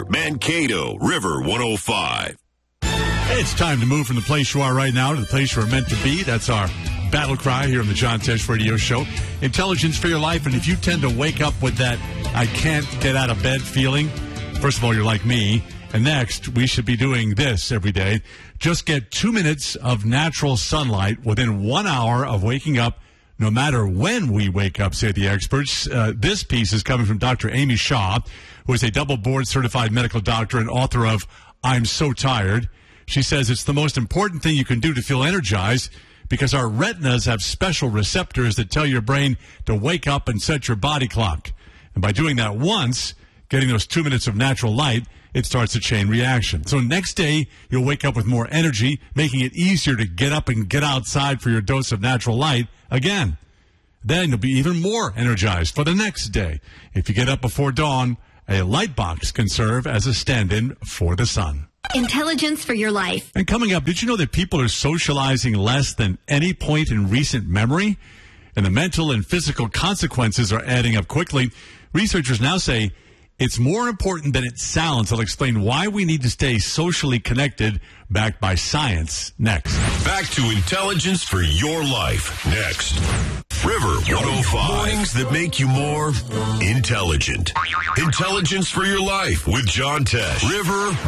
Mankato, River 105. It's time to move from the place you are right now to the place you are meant to be. That's our battle cry here on the John Tesh Radio Show. Intelligence for your life. And if you tend to wake up with that I can't get out of bed feeling, first of all, you're like me. And next, we should be doing this every day. Just get 2 minutes of natural sunlight within 1 hour of waking up, no matter when we wake up, say the experts. This piece is coming from Dr. Amy Shaw, who is a double board certified medical doctor and author of I'm So Tired. She says it's the most important thing you can do to feel energized because our retinas have special receptors that tell your brain to wake up and set your body clock. And by doing that once, getting those 2 minutes of natural light, it starts a chain reaction. So next day, you'll wake up with more energy, making it easier to get up and get outside for your dose of natural light again. Then you'll be even more energized for the next day. If you get up before dawn, a light box can serve as a stand-in for the sun. Intelligence for your life. And coming up, did you know that people are socializing less than any point in recent memory? And the mental and physical consequences are adding up quickly. Researchers now say it's more important than it sounds. I'll explain why we need to stay socially connected, backed by science, next. Back to Intelligence for your life, next. River 105. Mornings that make you more intelligent. Intelligence for your life with John Tesh. River